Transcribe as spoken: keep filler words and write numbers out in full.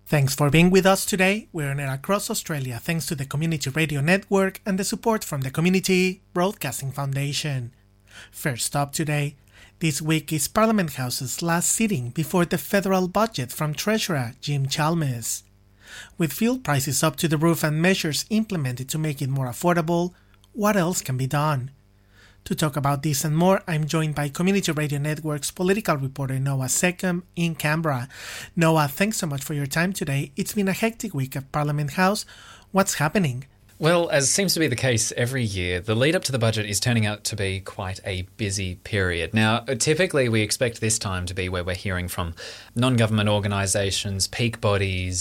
Thanks for being with us today. We're on air across Australia thanks to the Community Radio Network and the support from the Community Broadcasting Foundation. First up today, this week is Parliament House's last sitting before the federal budget from Treasurer Jim Chalmers. With fuel prices up to the roof and measures implemented to make it more affordable, what else can be done? To talk about this and more, I'm joined by Community Radio Network's political reporter Noah Seckham in Canberra. Noah, thanks so much for your time today. It's been a hectic week at Parliament House. What's happening? Well, as seems to be the case every year, the lead up to the budget is turning out to be quite a busy period. Now, typically we expect this time to be where we're hearing from non-government organisations, peak bodies,